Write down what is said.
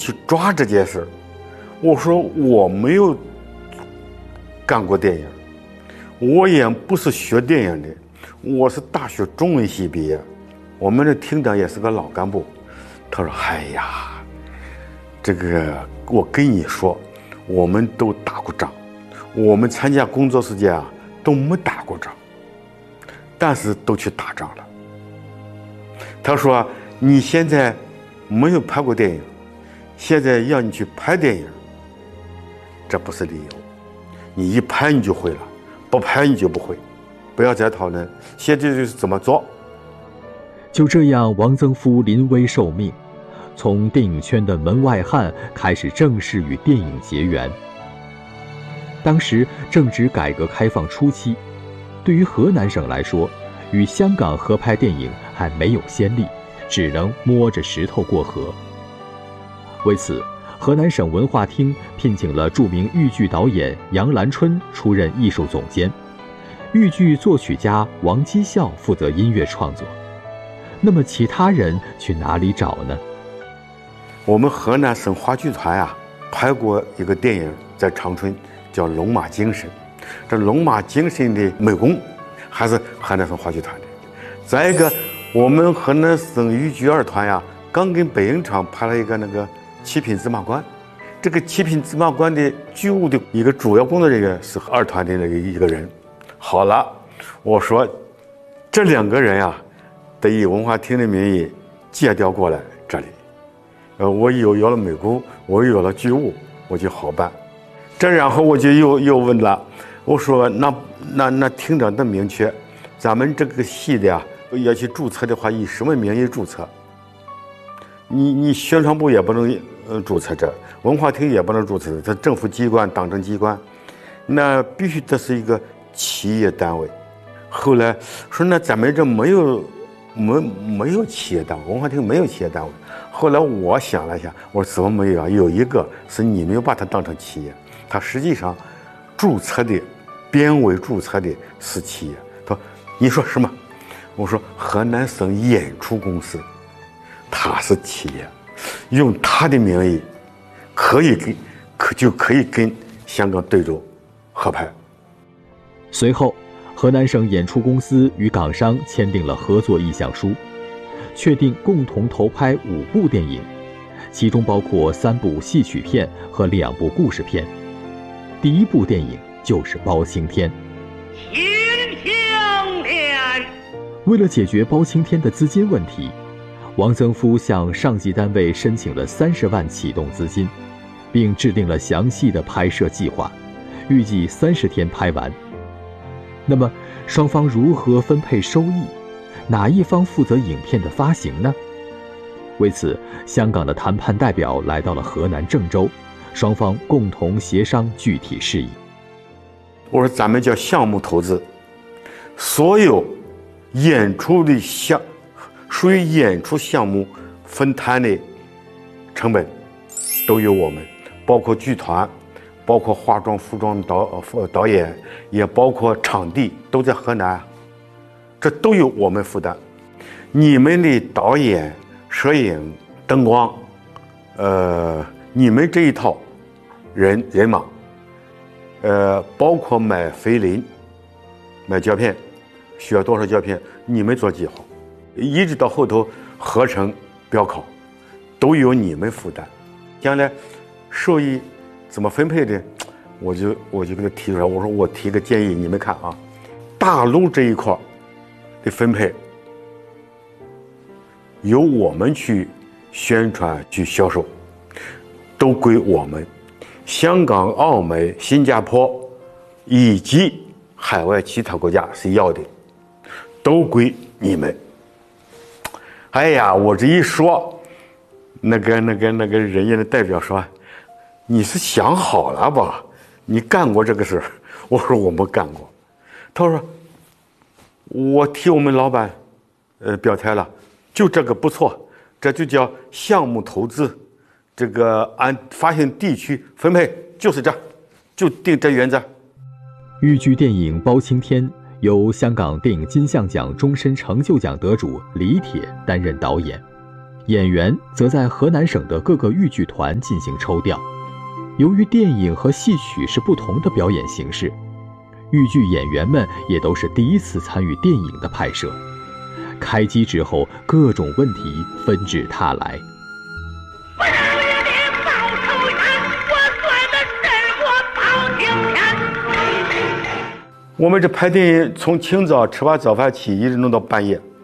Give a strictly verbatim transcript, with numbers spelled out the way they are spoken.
去抓这件事。我说我没有干过电影，我也不是学电影的，我是大学中文系毕业，我们的厅长也是个老干部。他说哎呀，这个我跟你说，我们都打过仗，我们参加工作时间啊都没打过仗，但是都去打仗了。他说你现在没有拍过电影，现在要你去拍电影，这不是理由，你一拍你就会了，不拍你就不会，不要再讨论，现在就是怎么做。 就这样，王曾夫临危受命，从电影圈的门外汉开始正式与电影结缘。当时正值改革开放初期，对于河南省来说，与香港合拍电影还没有先例，只能摸着石头过河。为此，河南省文化厅聘请了著名豫剧导演杨兰春出任艺术总监，豫剧作曲家王基孝负责音乐创作。那么其他人去哪里找呢？ 我们河南省话剧团啊，拍过一个电影在长春，叫《龙马精神》。这《龙马精神》的美工还是河南省话剧团的。再一个，我们河南省豫剧二团呀，刚跟北影厂拍了一个那个《七品芝麻官》。这个《七品芝麻官》的剧务的一个主要工作人员是二团的那个一个人。好了，我说这两个人呀，得以文化厅的名义借调过来这里。呃，我有有了美工，我有了剧务，我就好办。这然后我就又又问了，我说那那那厅长的明确，咱们这个戏的呀，要去注册的话，以什么名义注册？你你宣传部也不能呃注册这，文化厅也不能注册，这政府机关、党政机关，那必须这是一个企业单位。后来说那咱们这没有没没有企业单位，文化厅没有企业单位。后来我想了一下，我说怎么没有啊？有一个是你没有把它当成企业，它实际上注册的编委注册的是企业。他说你说什么？我说河南省演出公司，它是企业，用它的名义可以跟可就可以跟香港对州合拍。 随后，河南省演出公司与港商签订了合作意向书，确定共同投拍五部电影，其中包括三部戏曲片和两部故事片。第一部电影就是《包青天》。 青天！ 为了解决包青天的资金问题，王曾夫向上级单位申请了三十万启动资金，并制定了详细的拍摄计划，预计三十天拍完。那么，双方如何分配收益？哪一方负责影片的发行呢？为此，香港的谈判代表来到了河南郑州，双方共同协商具体事宜。 我说咱们叫项目投资，所有演出的项属于演出项目分摊的成本都由我们，包括剧团，包括化妆服装导导演，也包括场地，都在河南，这都由我们负担。你们的导演、摄影、灯光，呃，你们这一套人人马，呃，包括买菲林、买胶片，需要多少胶片，你们做计划，一直到后头合成、标考，都由你们负担。将来收益怎么分配的，我就我就给他提出来，我说我提个建议，你们看啊，大陆这一块的分配由我们去宣传去销售，都归我们。香港、澳门、新加坡以及海外其他国家是要的，都归你们。哎呀，我这一说，那个那个那个人家的代表说，你是想好了吧？你干过这个事儿？我说我没干过。他说我替我们老板呃表态了，就这个不错，这就叫项目投资，这个按发行地区分配就是这，就定这原则。 豫剧电影《包青天》由香港电影金像奖终身成就奖得主李铁担任导演， 演员则在河南省的各个豫剧团进行抽调。由于电影和戏曲是不同的表演形式，豫剧演员们也都是第一次参与电影的拍摄。开机之后，各种问题纷至沓来。 我们这拍电影从清早吃完早饭起，一直弄到半夜。